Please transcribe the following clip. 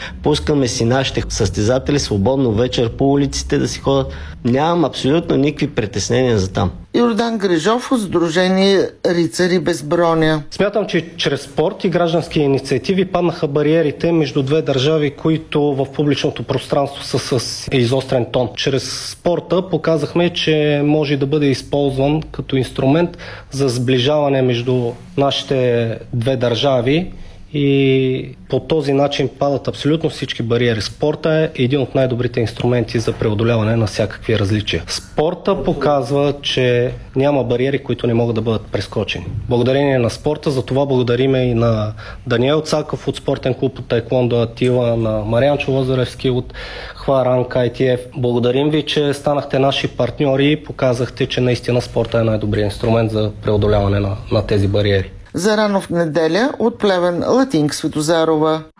Пускаме си нашите състезатели свободно вечер по улиците да си ходят. Нямам абсолютно никакви притеснения за там. Йордан Грижов от Сдружение Рицари без броня. Смятам, че чрез спорт и граждански инициативи паднаха бариерите между две държави, които в публичното пространство са с изострен тон. Чрез спорта показахме, че може да бъде използван като инструмент за сближаване между нашите две държави и по този начин падат абсолютно всички бариери. Спорта е един от най-добрите инструменти за преодоляване на всякакви различия. Спорта показва, че няма бариери, които не могат да бъдат прескочени. Благодарение на спорта, за това благодариме и на Даниел Цаков от спортен клуб от Таеквондо Атила, на Марианчо Лазаревски от Хваранг ITF. Благодарим ви, че станахте наши партньори и показахте, че наистина спорта е най-добрият инструмент за преодоляване на тези бариери. Зарано в неделя от Плевен Латинг Светозарова.